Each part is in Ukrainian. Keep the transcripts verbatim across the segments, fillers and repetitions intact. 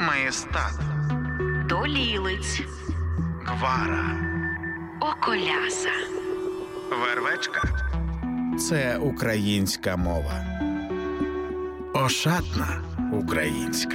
Маєстат, Долілиць, Гвара, Околяса, Вервечка – це українська мова. Ошатна українська.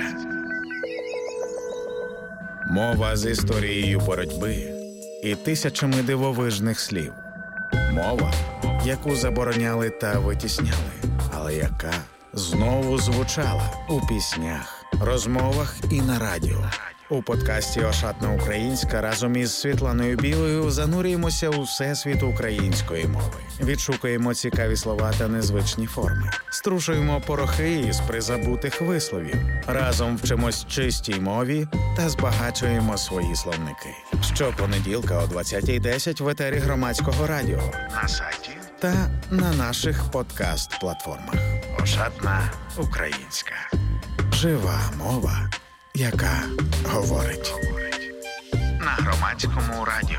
Мова з історією боротьби і тисячами дивовижних слів. Мова, яку забороняли та витісняли, але яка знову звучала у піснях, розмовах і на радіо. У подкасті «Ошатна українська» разом із Світланою Білою занурюємося у всесвіт української мови. Відшукуємо цікаві слова та незвичні форми. Струшуємо порохи із призабутих висловів. Разом вчимось чистій мові та збагачуємо свої словники. Щопонеділка о двадцятій десять в етері Громадського радіо, на сайті та на наших подкаст-платформах. «Ошатна українська». Жива мова, яка говорить. На Громадському радіо.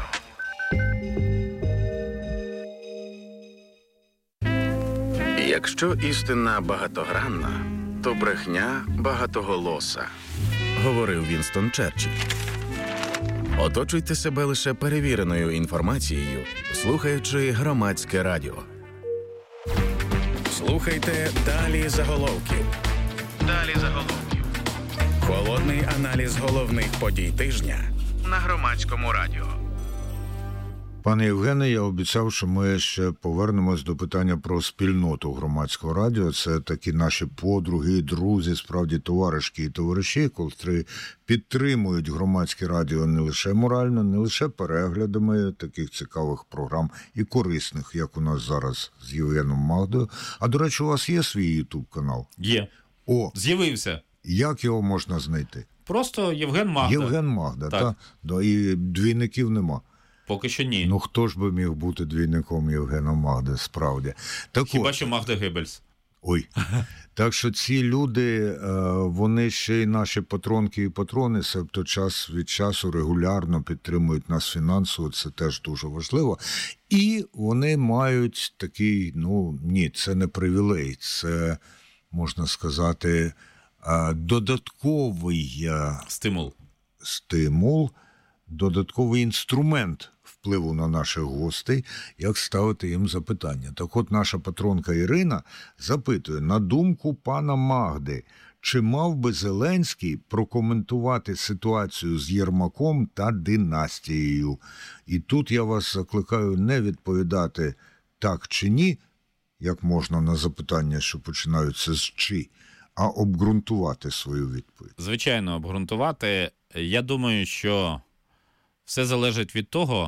Якщо істина багатогранна, то брехня багатоголоса, говорив Вінстон Черчилль. Оточуйте себе лише перевіреною інформацією, слухаючи Громадське радіо. Слухайте «Далі заголовків». Далі заголовків. Холодний аналіз головних подій тижня на Громадському радіо. Пане Євгене, я обіцяв, що ми ще повернемось до питання про спільноту Громадського радіо. Це такі наші подруги, друзі, справді товаришки і товариші, котрі підтримують Громадське радіо не лише морально, не лише переглядами таких цікавих програм і корисних, як у нас зараз з Євгеном Магдою. А, до речі, у вас є свій ютуб-канал? Є. О, з'явився. Як його можна знайти? Просто Євген Магда. Євген Магда, так. так. Да, і двійників нема. Поки що ні. Ну, хто ж би міг бути двійником Євгена Магди, справді. Так Хіба от, що Магда Геббельс. Ой. Так що ці люди, вони ще й наші патронки і патрони, себто час від часу регулярно підтримують нас фінансово, це теж дуже важливо. І вони мають такий, ну, ні, це не привілей, це, можна сказати, додатковий стимул. стимул, додатковий інструмент впливу на наших гостей, як ставити їм запитання. Так от наша патронка Ірина запитує, на думку пана Магди, чи мав би Зеленський прокоментувати ситуацію з Єрмаком та династією? І тут я вас закликаю не відповідати так чи ні, як можна на запитання, що починаються з «чи», а обґрунтувати свою відповідь. Звичайно, обґрунтувати. Я думаю, що все залежить від того,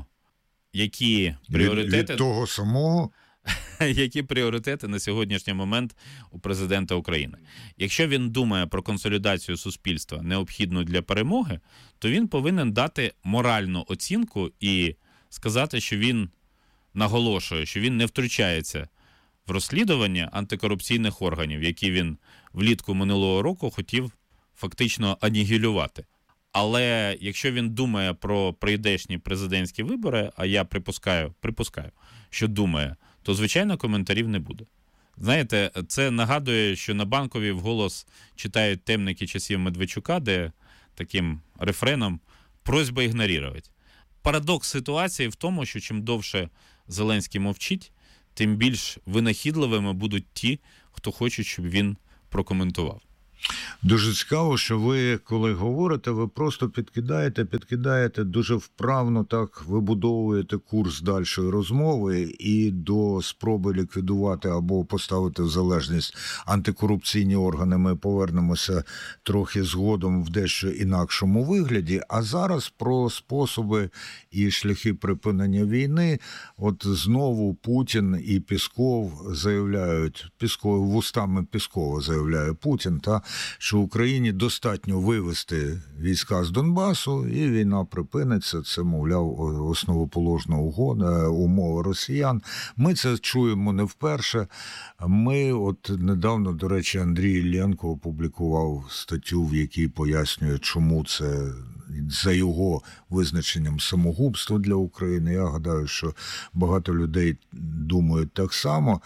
які пріоритети... Від, від того самого? Які пріоритети на сьогоднішній момент у президента України. Якщо він думає про консолідацію суспільства, необхідну для перемоги, то він повинен дати моральну оцінку і сказати, що він наголошує, що він не втручається в розслідування антикорупційних органів, які він влітку минулого року хотів фактично анігілювати. Але якщо він думає про прийдешні президентські вибори, а я припускаю, припускаю, що думає, то, звичайно, коментарів не буде. Знаєте, це нагадує, що на Банковій вголос читають темники часів Медведчука, де таким рефреном «просьба ігнорувати». Парадокс ситуації в тому, що чим довше Зеленський мовчить, тим більш винахідливими будуть ті, хто хоче, щоб він прокоментував. Дуже цікаво, що ви, коли говорите, ви просто підкидаєте, підкидаєте, дуже вправно так вибудовуєте курс дальшої розмови і до спроби ліквідувати або поставити в залежність антикорупційні органи ми повернемося трохи згодом в дещо інакшому вигляді. А зараз про способи і шляхи припинення війни. От знову Путін і Пісков заявляють, Пісков, вустами Піскова заявляє Путін, та що Україні достатньо вивести війська з Донбасу, і війна припиниться. Це, мовляв, основоположна угода, умова росіян. Ми це чуємо не вперше. Ми, от недавно, до речі, Андрій Іллєнко опублікував статтю, в якій пояснює, чому це, за його визначенням, самогубство для України. Я гадаю, що багато людей думають так само.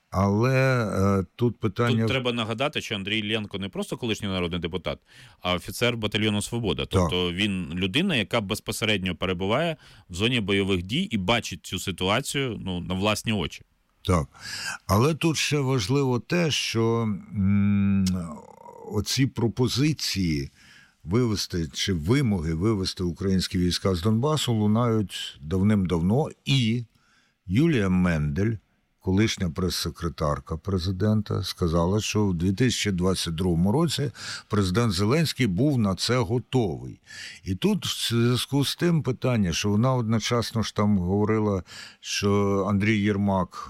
Але е, тут питання... Тут треба нагадати, що Андрій Іллєнко не просто колишній народний депутат, а офіцер батальйону «Свобода». Тобто так. Він людина, яка безпосередньо перебуває в зоні бойових дій і бачить цю ситуацію, ну, на власні очі. Так. Але тут ще важливо те, що м- оці пропозиції вивести, чи вимоги вивести українські війська з Донбасу лунають давним-давно, і Юлія Мендель, колишня прес-секретарка президента, сказала, що в дві тисячі двадцять другому році президент Зеленський був на це готовий. І тут в зв'язку з тим питання, що вона одночасно ж там говорила, що Андрій Єрмак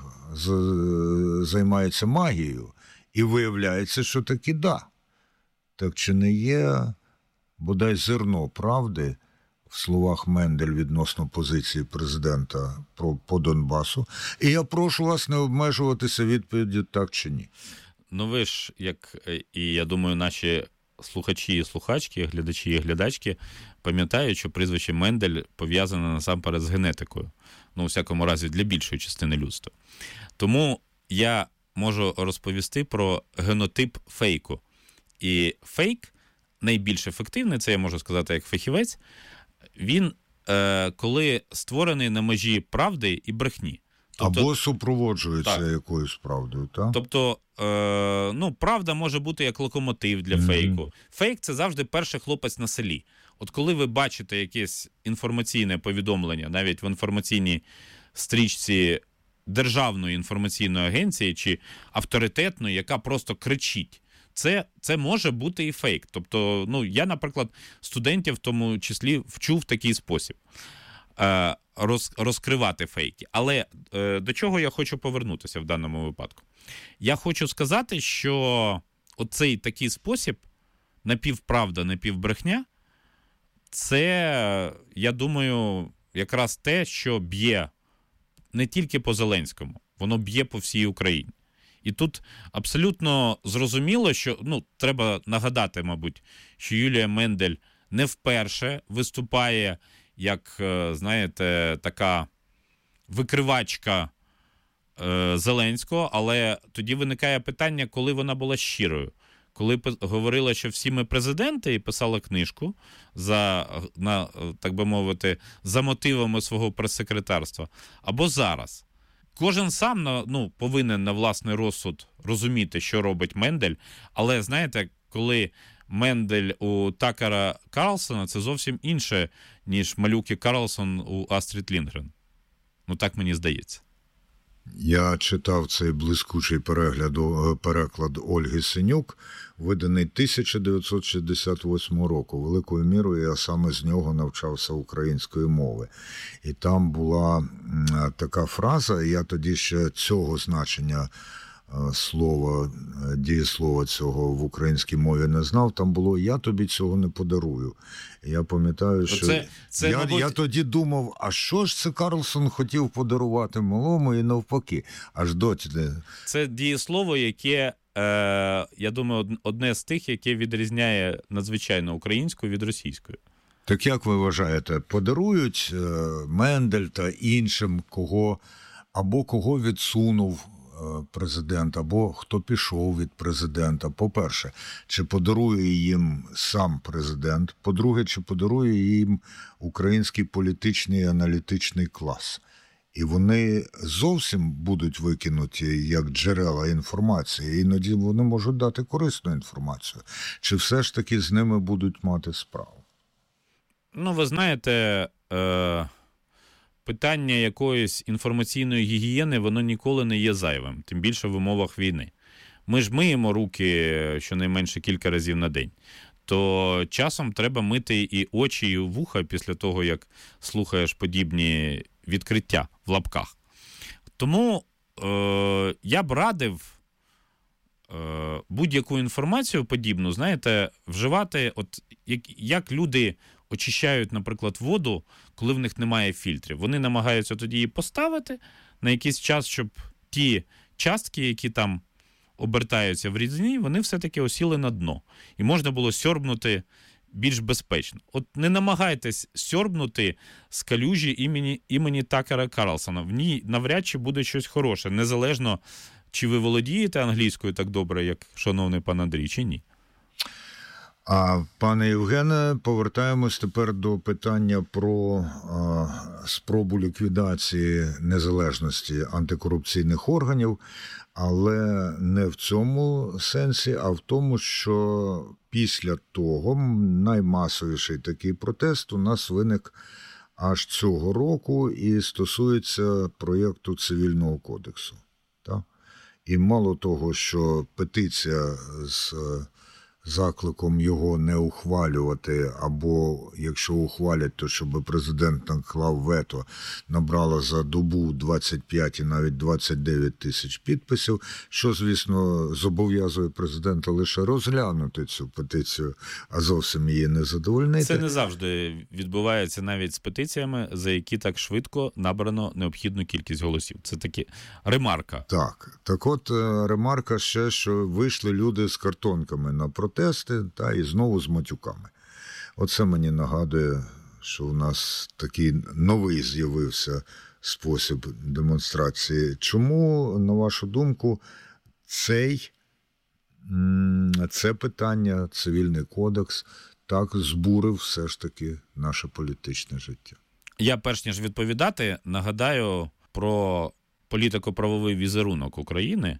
займається магією, і виявляється, що таки да. Так чи не є бодай зерно правди в словах Мендель відносно позиції президента про, по Донбасу. І я прошу вас не обмежуватися відповіддю так чи ні. Ну ви ж, як і я думаю, наші слухачі і слухачки, глядачі і глядачки пам'ятають, що прізвище Мендель пов'язане насамперед з генетикою. Ну, у всякому разі, для більшої частини людства. Тому я можу розповісти про генотип фейку. І фейк найбільш ефективний, це я можу сказати як фахівець, він, е, коли створений на межі правди і брехні. Тобто, або супроводжується так. якоюсь правдою, так? Тобто, е, ну, правда може бути як локомотив для mm-hmm. фейку. Фейк – це завжди перший хлопець на селі. От коли ви бачите якесь інформаційне повідомлення, навіть в інформаційній стрічці державної інформаційної агенції чи авторитетної, яка просто кричить, Це, це може бути і фейк. Тобто, ну, я, наприклад, студентів в тому числі вчу в такий спосіб е, роз, розкривати фейки. Але е, до чого я хочу повернутися в даному випадку? Я хочу сказати, що оцей такий спосіб напівправда, напівбрехня, це, я думаю, якраз те, що б'є не тільки по Зеленському, воно б'є по всій Україні. І тут абсолютно зрозуміло, що, ну, треба нагадати, мабуть, що Юлія Мендель не вперше виступає як, знаєте, така викривачка е, Зеленського, але тоді виникає питання, коли вона була щирою. Коли говорила, що всі ми президенти, і писала книжку за, на, так би мовити, за мотивами свого прес-секретарства, або зараз. Кожен сам, ну, повинен на власний розсуд розуміти, що робить Мендель, але, знаєте, коли Мендель у Такера Карлсона, це зовсім інше, ніж малюк і Карлсон у Астрід Лінгрен. Ну, так мені здається. Я читав цей блискучий перегляд, переклад Ольги Синюк, виданий тисяча дев'ятсот шістдесят восьмого року. Великою мірою я саме з нього навчався української мови. І там була така фраза, я тоді ще цього значення слова, дієслова цього в українській мові не знав, там було «я тобі цього не подарую». Я пам'ятаю, що це, це, я, мабуть... я тоді думав, а що ж це Карлсон хотів подарувати малому і навпаки, аж доті. Це дієслово, яке, е, я думаю, одне з тих, яке відрізняє надзвичайно українську від російської. Так як ви вважаєте, подарують Мендель та іншим кого, або кого відсунув президент, або хто пішов від президента? По-перше, чи подарує їм сам президент? По-друге, чи подарує їм український політичний і аналітичний клас? І вони зовсім будуть викинуті як джерела інформації, іноді вони можуть дати корисну інформацію. Чи все ж таки з ними будуть мати справу? Ну, ви знаєте, е... питання якоїсь інформаційної гігієни, воно ніколи не є зайвим, тим більше в умовах війни. Ми ж миємо руки щонайменше кілька разів на день. То часом треба мити і очі, і вуха після того, як слухаєш подібні відкриття в лапках. Тому е, я б радив е, будь-яку інформацію подібну, знаєте, вживати, от як, як люди очищають, наприклад, воду, коли в них немає фільтрів. Вони намагаються тоді її поставити на якийсь час, щоб ті частки, які там обертаються в рідині, вони все-таки осіли на дно. І можна було сьорбнути більш безпечно. От не намагайтесь сьорбнути з калюжі імені, імені Такера Карлсона. В ній навряд чи буде щось хороше, незалежно, чи ви володієте англійською так добре, як шановний пан Андрій, чи ні? А, пане Євгене, повертаємось тепер до питання про а, спробу ліквідації незалежності антикорупційних органів, але не в цьому сенсі, а в тому, що після того наймасовіший такий протест у нас виник аж цього року і стосується проєкту Цивільного кодексу. Так? І мало того, що петиція з закликом його не ухвалювати, або якщо ухвалять, то щоб президент наклав вето, набрала за добу двадцять п'ять і навіть двадцять дев'ять тисяч підписів, що, звісно, зобов'язує президента лише розглянути цю петицію, а зовсім її не задовольнити. Це не завжди відбувається навіть з петиціями, за які так швидко набрано необхідну кількість голосів. Це таки ремарка. Так, так от ремарка ще, що вийшли люди з картонками на протест, Тести, та і знову з матюками. Оце мені нагадує, що у нас такий новий з'явився спосіб демонстрації. Чому, на вашу думку, цей, це питання, Цивільний кодекс, так збурив все ж таки наше політичне життя? Я, перш ніж відповідати, нагадаю про політико-правовий візерунок України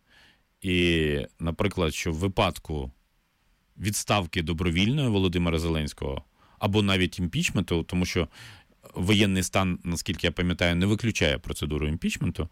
і, наприклад, що в випадку відставки добровільної Володимира Зеленського або навіть імпічменту, тому що воєнний стан, наскільки я пам'ятаю, не виключає процедуру імпічменту,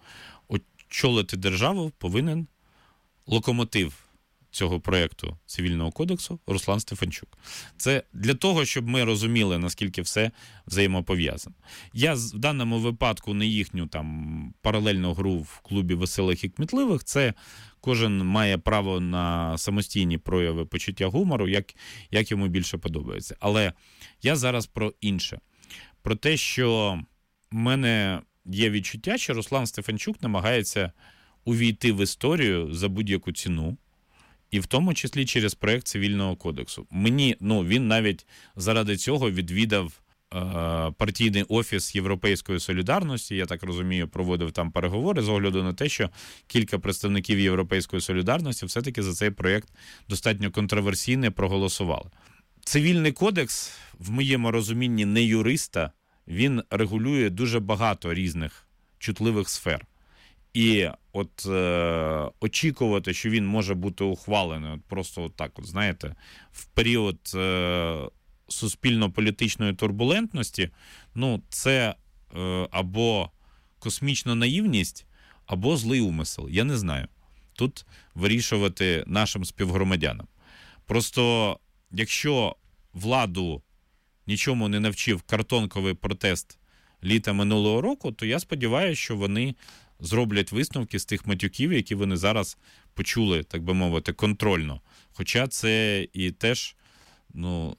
очолити державу повинен локомотив цього проєкту Цивільного кодексу Руслан Стефанчук. Це для того, щоб ми розуміли, наскільки все взаємопов'язано. Я в даному випадку не їхню там паралельну гру в клубі веселих і кмітливих, це кожен має право на самостійні прояви почуття гумору, як, як йому більше подобається. Але я зараз про інше. Про те, що в мене є відчуття, що Руслан Стефанчук намагається увійти в історію за будь-яку ціну, і в тому числі через проєкт Цивільного кодексу. Мені, ну, він навіть заради цього відвідав е, партійний офіс Європейської солідарності, я так розумію, проводив там переговори з огляду на те, що кілька представників Європейської солідарності все-таки за цей проєкт достатньо контроверсійний проголосували. Цивільний кодекс, в моєму розумінні, не юриста, він регулює дуже багато різних чутливих сфер. І от е, очікувати, що він може бути ухвалений, от просто от так, от, знаєте, в період е, суспільно-політичної турбулентності, ну, це е, або космічна наївність, або злий умисел. Я не знаю. Тут вирішувати нашим співгромадянам. Просто, якщо владу нічому не навчив картонковий протест літа минулого року, то я сподіваюся, що вони зроблять висновки з тих матюків, які вони зараз почули, так би мовити, контрольно. Хоча це і теж, ну,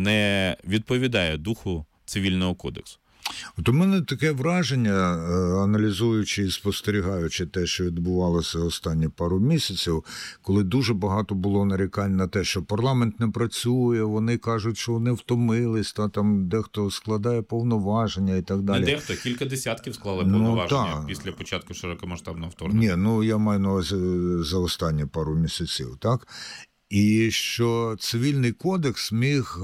не відповідає духу Цивільного кодексу. От у мене таке враження, аналізуючи і спостерігаючи те, що відбувалося останні пару місяців, коли дуже багато було нарікань на те, що парламент не працює, вони кажуть, що вони втомились, та там дехто складає повноваження і так далі. Не дехто, кілька десятків склали повноваження ну, після початку широкомасштабного вторгнення. Ні, ну я маю на увазі за останні пару місяців, так? І що Цивільний кодекс міг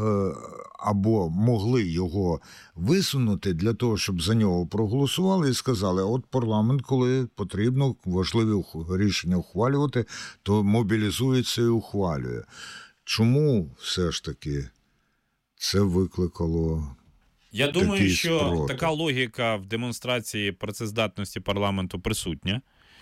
або могли його висунути для того, щоб за нього проголосували і сказали, от парламент, коли потрібно важливі рішення ухвалювати, то мобілізується і ухвалює. Чому все ж таки це викликало Я думаю, такий що спротив? Така логіка в демонстрації працездатності парламенту присутня.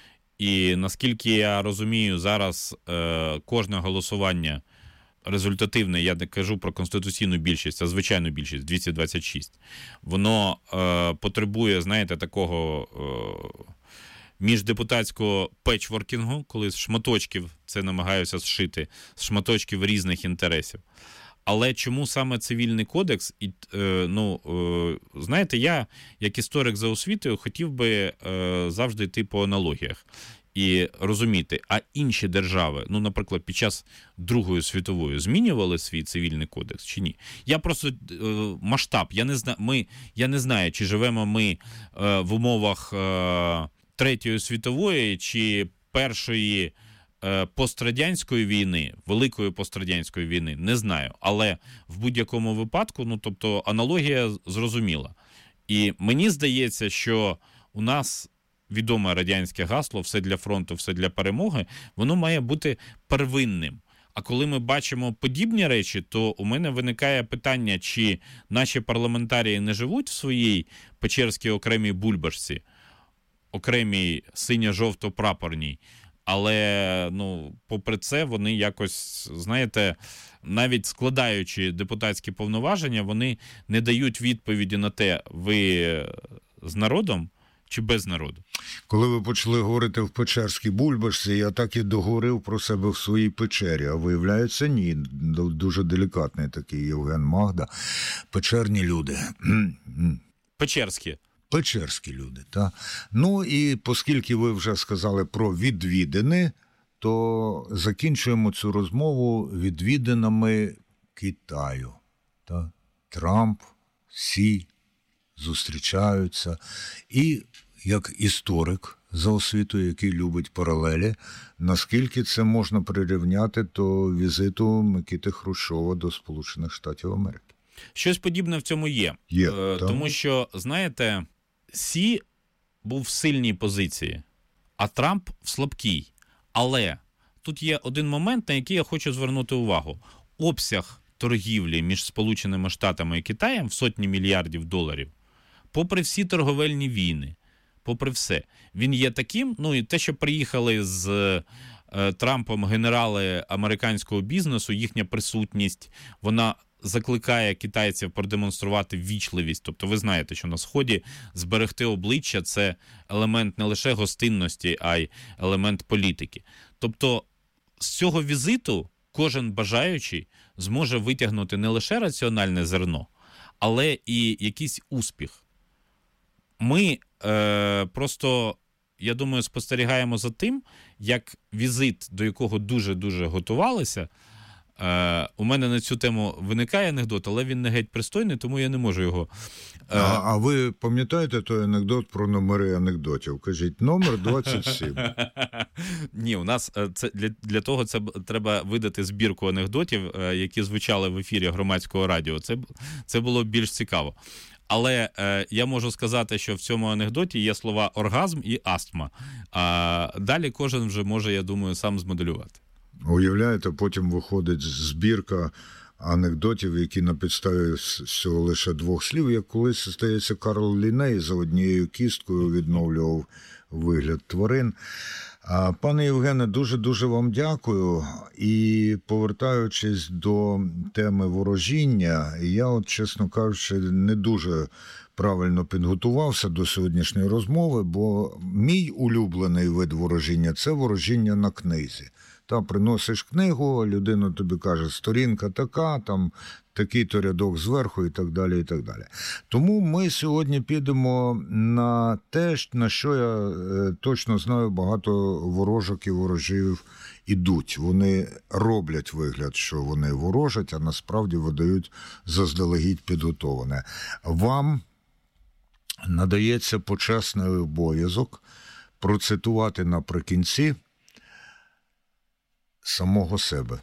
І наскільки я розумію, зараз е, кожне голосування результативне, я не кажу про конституційну більшість, а звичайну більшість, двісті двадцять шість, воно е, потребує, знаєте, такого е, міждепутатського петчворкінгу, коли з шматочків це намагаються зшити, з шматочків різних інтересів. Але чому саме Цивільний кодекс? І, е, ну, е, знаєте, я, як історик за освітою, хотів би е, завжди йти по аналогіях і розуміти, а інші держави, ну, наприклад, під час Другої світової змінювали свій Цивільний кодекс чи ні? Я просто е, масштаб, я не знаю, ми, я не знаю, чи живемо ми е, в умовах е, Третьої світової, чи першої е, пострадянської війни, великої пострадянської війни, не знаю. Але в будь-якому випадку, ну, тобто, аналогія зрозуміла. І мені здається, що у нас відоме радянське гасло «все для фронту, все для перемоги», воно має бути первинним. А коли ми бачимо подібні речі, то у мене виникає питання, чи наші парламентарії не живуть в своїй печерській окремій бульбашці, окремій синьо-жовто-прапорній, але, ну, попри це, вони якось, знаєте, навіть складаючи депутатські повноваження, вони не дають відповіді на те, ви з народом чи без народу. Коли ви почали говорити в печерській бульбашці, я так і договорив про себе в своїй печері, а виявляється, ні. Дуже делікатний такий Євген Магда. Печерні люди. Печерські. Печерські люди, так. Ну і оскільки ви вже сказали про відвідини, то закінчуємо цю розмову відвідинами Китаю. Так? Трамп, Сі зустрічаються. І як історик за освітою, який любить паралелі, наскільки це можна прирівняти до візиту Микити Хрущова до Сполучених Штатів Америки? Щось подібне в цьому є. Є, е, тому що, знаєте, Сі був в сильній позиції, а Трамп в слабкій. Але тут є один момент, на який я хочу звернути увагу. Обсяг торгівлі між Сполученими Штатами і Китаєм в сотні мільярдів доларів, попри всі торговельні війни, попри все, він є таким, ну і те, що приїхали з е, Трампом генерали американського бізнесу, їхня присутність, вона закликає китайців продемонструвати ввічливість. Тобто ви знаєте, що на Сході зберегти обличчя – це елемент не лише гостинності, а й елемент політики. Тобто з цього візиту кожен бажаючий зможе витягнути не лише раціональне зерно, але і якийсь успіх. Ми е, просто, я думаю, спостерігаємо за тим, як візит, до якого дуже-дуже готувалися. Е, у мене на цю тему виникає анекдот, але він не геть пристойний, тому я не можу його... Е... А, а ви пам'ятаєте той анекдот про номери анекдотів? Кажіть, номер двадцять сім. Ні, у нас це для, для того це треба видати збірку анекдотів, які звучали в ефірі Громадського радіо. Це, це було більш цікаво. Але е, я можу сказати, що в цьому анекдоті є слова оргазм і астма. А далі кожен вже може, я думаю, сам змоделювати. Уявляєте, потім виходить збірка анекдотів, які на підставі всього лише двох слів, як колись, здається, Карл Лінней за однією кісткою відновлював вигляд тварин. Пане Євгене, дуже-дуже вам дякую. І повертаючись до теми ворожіння, я, от, чесно кажучи, не дуже правильно підготувався до сьогоднішньої розмови, бо мій улюблений вид ворожіння – це ворожіння на книзі. Та приносиш книгу, людина тобі каже, сторінка така, там такий-то рядок зверху і так далі, і так далі. Тому ми сьогодні підемо на те, на що я точно знаю, багато ворожок і ворожів ідуть. Вони роблять вигляд, що вони ворожать, а насправді видають заздалегідь підготовлене. Вам надається почесний обов'язок процитувати наприкінці самого себе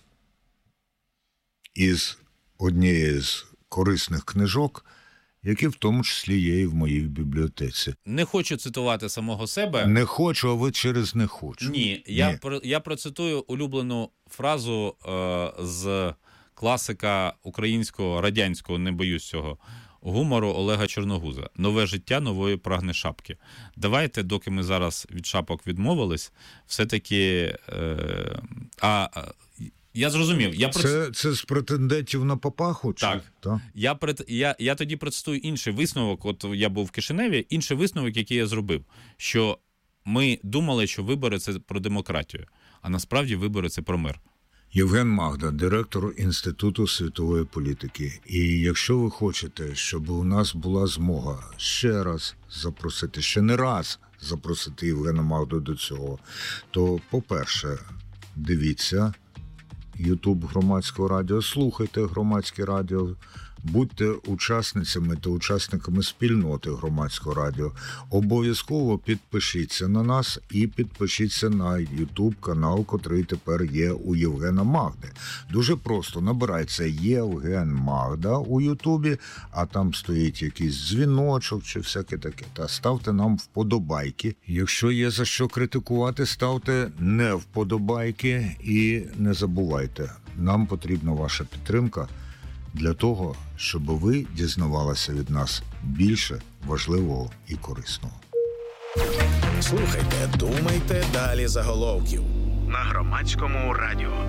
із однієї з корисних книжок, які в тому числі є і в моїй бібліотеці. Не хочу цитувати самого себе. Не хочу, а ви через не хочу. Ні, я, Ні. Про, я процитую улюблену фразу е, з класика українського, радянського, не боюсь цього, гумору Олега Чорногуза. «Нове життя нової прагне шапки». Давайте, доки ми зараз від шапок відмовились, все-таки... Е, а, я зрозумів. Я проц... це, це з претендентів на папаху? Чи? Так. Так. Я, пред... я, я тоді процитую інший висновок, от я був в Кишиневі, інший висновок, який я зробив, що ми думали, що вибори – це про демократію, а насправді вибори – це про мир. Євген Магда, директор Інституту світової політики. І якщо ви хочете, щоб у нас була змога ще раз запросити, ще не раз запросити Євгена Магду до цього, то, по-перше, дивіться Ютуб Громадського радіо, слухайте Громадське радіо, будьте учасницями та учасниками спільноти Громадського радіо. Обов'язково підпишіться на нас і підпишіться на Ютуб канал, котрий тепер є у Євгена Магди. Дуже просто, набирайте Євген Магда у Ютубі, а там стоїть якийсь дзвіночок чи всяке таке. Та ставте нам вподобайки. Якщо є за що критикувати, ставте не вподобайки і не забувайте, нам потрібна ваша підтримка для того, щоб ви дізнавалися від нас більше важливого і корисного. Слухайте, думайте далі заголовків на Громадському радіо.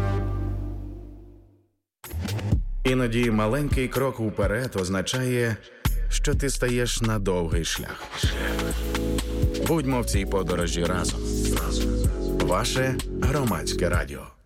Іноді маленький крок уперед означає, що ти стаєш на довгий шлях. Будьмо в цій подорожі разом. Ваше Громадське радіо.